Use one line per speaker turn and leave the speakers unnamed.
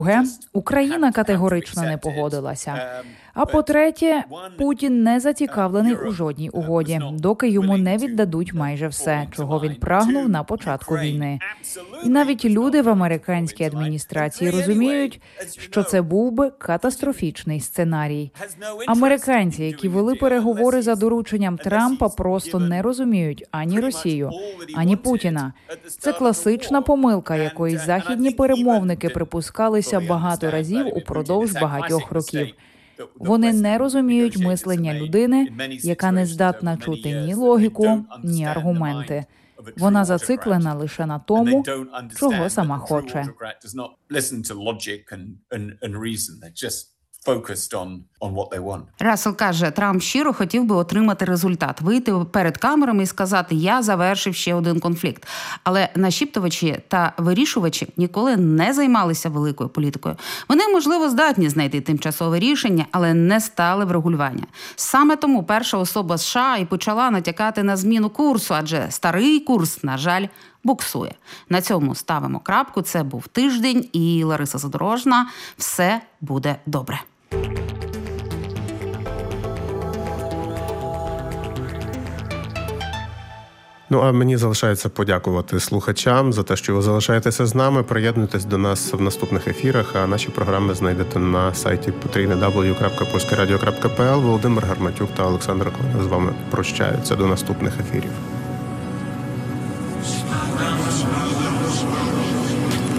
Україна категорично не погодилася. А по-третє, Путін не зацікавлений у жодній угоді, доки йому не віддадуть майже все, чого він прагнув на початку війни. І навіть люди в американській адміністрації розуміють, що це був би катастрофічний сценарій. Американці, які вели переговори за дорученням Трампа, просто не розуміють ані Росію, ані Путіна. Це класична помилка, якої західні перемовники припускалися багато разів упродовж багатьох років. Вони не розуміють мислення людини, яка не здатна чути ні логіку, ні аргументи. Вона зациклена лише на тому, чого сама хоче.
Рассел каже, Трамп щиро хотів би отримати результат, вийти перед камерами і сказати «я завершив ще один конфлікт». Але нашіптувачі та вирішувачі ніколи не займалися великою політикою. Вони, можливо, здатні знайти тимчасове рішення, але не стали врегулювання. Саме тому перша особа США і почала натякати на зміну курсу, адже старий курс, на жаль, буксує. На цьому ставимо крапку. Це був тиждень і Лариса Задорожна. Все буде добре.
Ну, а мені залишається подякувати слухачам за те, що ви залишаєтеся з нами. Приєднуйтесь до нас в наступних ефірах, а наші програми знайдете на сайті www.polskeradio.pl. Володимир Гарматюк та Олександр Клина з вами прощаються до наступних ефірів.